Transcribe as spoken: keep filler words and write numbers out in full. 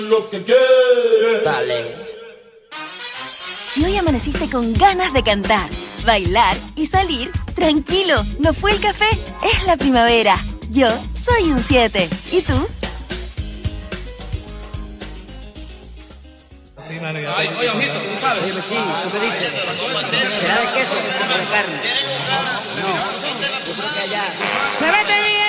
Lo que quiere. Dale. Si hoy amaneciste con ganas de cantar, bailar y salir, tranquilo, no fue el café, es la primavera. Yo soy un siete. ¿Y tú? Sí, mano, ya. Ay, oye, ojito, tú sabes. Oye, sí, ¿tú qué dices? ¿Será de queso o de carne? No, yo creo que allá. ¡Se vete bien!